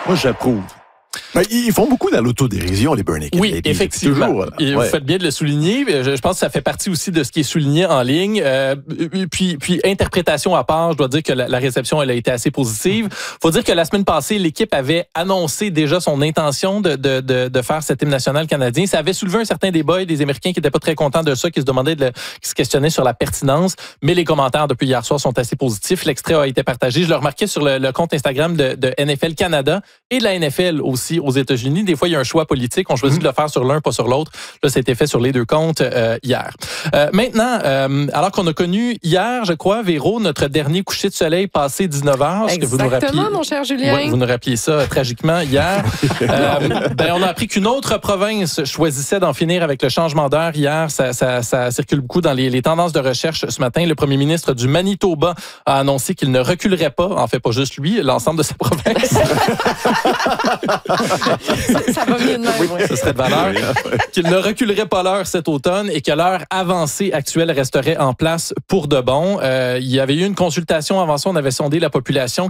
Moi, j'approuve. Ben, ils font beaucoup dans l'autodérision, les Bernie Kennedy. Oui, effectivement. Toujours, vous faites bien de le souligner. Je pense que ça fait partie aussi de ce qui est souligné en ligne. Puis interprétation à part, je dois dire que la réception, elle a été assez positive. Faut dire que la semaine passée, l'équipe avait annoncé déjà son intention de faire cet hymne national canadien. Ça avait soulevé un certain débat et des Américains qui n'étaient pas très contents de ça, qui se questionnaient sur la pertinence. Mais les commentaires depuis hier soir sont assez positifs. L'extrait a été partagé. Je le remarquais sur le compte Instagram de NFL Canada et de la NFL aussi aux États-Unis. Des fois, il y a un choix politique. On choisit de le faire sur l'un, pas sur l'autre. Là, ça a été fait sur les deux comptes hier. Maintenant, alors qu'on a connu hier, je crois, Véro, notre dernier coucher de soleil passé 19h. Exactement, mon cher Julien. Ouais, vous nous rappeliez ça tragiquement hier. On a appris qu'une autre province choisissait d'en finir avec le changement d'heure hier. Ça circule beaucoup dans les tendances de recherche ce matin. Le premier ministre du Manitoba a annoncé qu'il ne reculerait pas, en fait pas juste lui, l'ensemble de sa province. Ça va mieux de même. Oui, ce serait de valeur. Qu'il ne reculerait pas l'heure cet automne et que l'heure avancée actuelle resterait en place pour de bon. Il y avait eu une consultation avant ça, on avait sondé la population.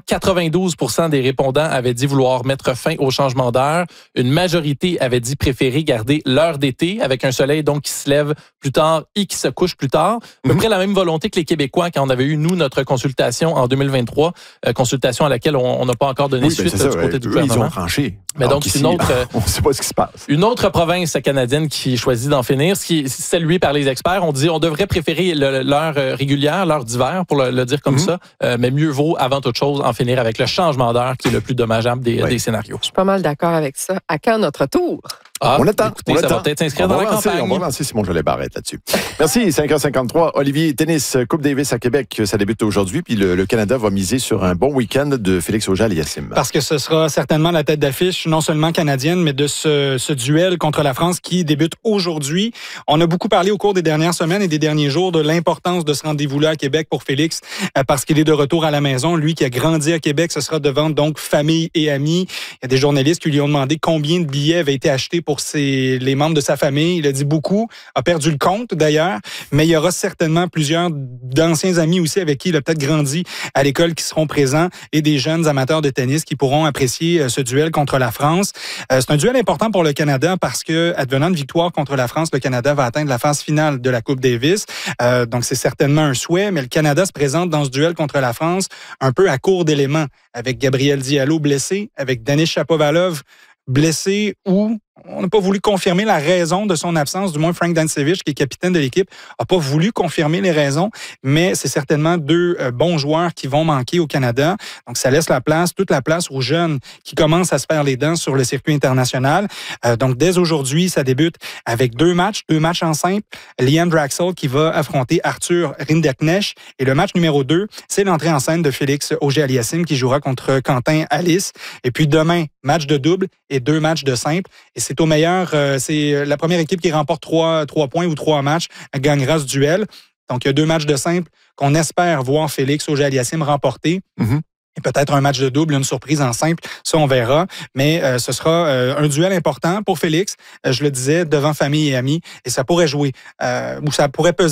92% des répondants avaient dit vouloir mettre fin au changement d'heure. Une majorité avait dit préférer garder l'heure d'été avec un soleil donc qui se lève plus tard et qui se couche plus tard. À peu près la même volonté que les Québécois quand on avait eu, nous, notre consultation en 2023, consultation à laquelle on n'a pas encore donné suite du côté du gouvernement. Ils ont tranché. Mais donc, ici, une autre, on ne sait pas ce qui se passe. Une autre province canadienne qui choisit d'en finir, ce qui est salué par les experts, on dit on devrait préférer l'heure régulière, l'heure d'hiver, pour le dire comme ça, mais mieux vaut, avant toute chose, en finir avec le changement d'heure qui est le plus dommageable des scénarios. Je suis pas mal d'accord avec ça. À quand notre tour? On attend. Écoutez, ça va peut-être s'inscrire dans la campagne. On va lancer Simon Jolet Barrette là-dessus. Merci, 5h53. Olivier, tennis, Coupe Davis à Québec, ça débute aujourd'hui, puis le Canada va miser sur un bon week-end de Félix Auger-Aliassime. Parce que ce sera certainement la tête d'affiche, non seulement canadienne, mais de ce duel contre la France qui débute aujourd'hui. On a beaucoup parlé au cours des dernières semaines et des derniers jours de l'importance de ce rendez-vous-là à Québec pour Félix, parce qu'il est de retour à la maison. Lui qui a grandi à Québec, ce sera devant donc famille et amis. Il y a des journalistes qui lui ont demandé combien de billets avaient été achetés pour les membres de sa famille. Il a dit beaucoup, a perdu le compte d'ailleurs, mais il y aura certainement plusieurs d'anciens amis aussi avec qui il a peut-être grandi à l'école qui seront présents et des jeunes amateurs de tennis qui pourront apprécier ce duel contre la France. C'est un duel important pour le Canada parce que, advenant de victoire contre la France, le Canada va atteindre la phase finale de la Coupe Davis. Donc, c'est certainement un souhait, mais le Canada se présente dans ce duel contre la France un peu à court d'éléments, avec Gabriel Diallo blessé, avec Denis Shapovalov blessé ou on n'a pas voulu confirmer la raison de son absence. Du moins, Frank Dancevich, qui est capitaine de l'équipe, n'a pas voulu confirmer les raisons, mais c'est certainement deux bons joueurs qui vont manquer au Canada. Donc, ça laisse toute la place aux jeunes qui commencent à se faire les dents sur le circuit international. Donc, dès aujourd'hui, ça débute avec deux matchs en simple. Liam Draxel qui va affronter Arthur Rinderknecht. Et le match numéro 2, c'est l'entrée en scène de Félix Auger-Aliassime qui jouera contre Quentin Alice. Et puis demain, match de double et 2 matchs de simple. Et c'est au meilleur, c'est la première équipe qui remporte 3 points ou 3 matchs gagnera ce duel. Donc, il y a 2 matchs de simple qu'on espère voir Félix Auger-Aliassime remporter. Et peut-être un match de double, une surprise en simple, ça on verra. Mais ce sera un duel important pour Félix, je le disais, devant famille et amis. Et ça pourrait jouer, ou ça pourrait peser